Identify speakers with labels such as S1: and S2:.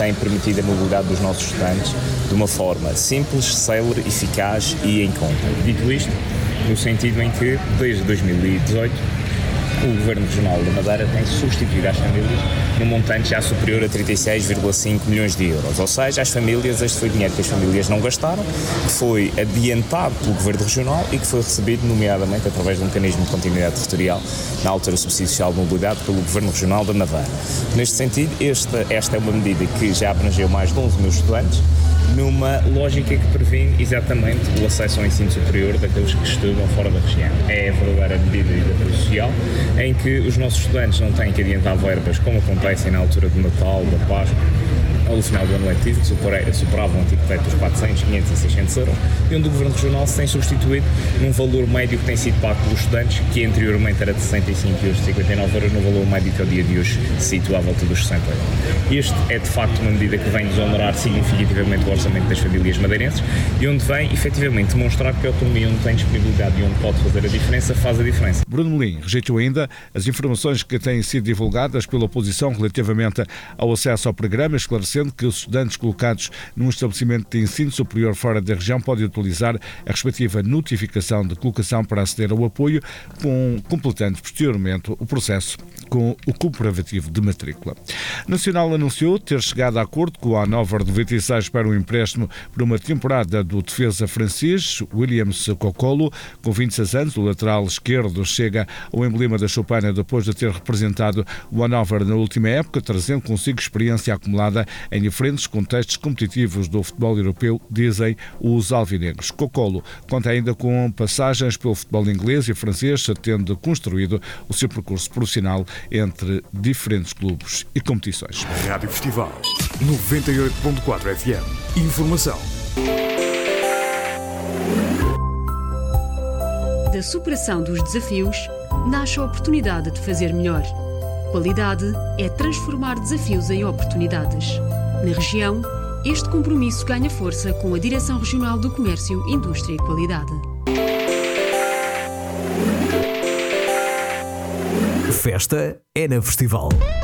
S1: tem permitido a mobilidade dos nossos estudantes de uma forma simples, célere, eficaz e em conta. Dito isto, no sentido em que, desde 2018, o Governo Regional da Madeira tem substituído às famílias num montante já superior a 36,5 milhões de euros. Ou seja, este foi dinheiro que as famílias não gastaram, que foi adiantado pelo Governo Regional e que foi recebido, nomeadamente, através de um mecanismo de continuidade territorial, na altura do subsídio social de mobilidade, pelo Governo Regional da Madeira. Neste sentido, esta é uma medida que já abrangeu mais de 11 mil estudantes, numa lógica que previne exatamente o acesso ao ensino superior daqueles que estudam fora da região. É a verdadeira medida de apoio social, em que os nossos estudantes não têm que adiantar verbas como acontecem na altura do Natal, da Páscoa, ou no final do ano letivo, que superavam o antigo teto dos 400, 500 e 600 euros, e onde o Governo Regional se tem substituído num valor médio que tem sido pago pelos estudantes, que anteriormente era de 65 e hoje de 59 euros, no valor médio que ao dia de hoje se situa à volta dos 60 euros. Este é de facto uma medida que vem desonerar significativamente o orçamento das famílias madeirenses e onde vem efetivamente demonstrar que a autonomia, onde tem disponibilidade e onde pode fazer a diferença, faz a diferença.
S2: Bruno Melim rejeitou ainda as informações que têm sido divulgadas pela oposição relativamente ao acesso ao programa, esclarecendo que os estudantes colocados num estabelecimento de ensino superior fora da região podem utilizar a respectiva notificação de colocação para aceder ao apoio, completando posteriormente o processo com o comprovativo de matrícula. Nacional anunciou ter chegado a acordo com a Hannover 96 para o empréstimo por uma temporada do defesa francês Williams Cocolo. Com 26 anos, o lateral esquerdo chega ao emblema da choupana depois de ter representado o Hannover na última época, trazendo consigo experiência acumulada em diferentes contextos competitivos do futebol europeu, dizem os alvinegros. Cocolo conta ainda com passagens pelo futebol inglês e francês, tendo construído o seu percurso profissional entre diferentes clubes e competições.
S3: Rádio Festival 98.4 FM. Informação.
S4: Da superação dos desafios, nasce a oportunidade de fazer melhor. Qualidade é transformar desafios em oportunidades. Na região, este compromisso ganha força com a Direção Regional do Comércio, Indústria e Qualidade.
S5: Festa é na Festival.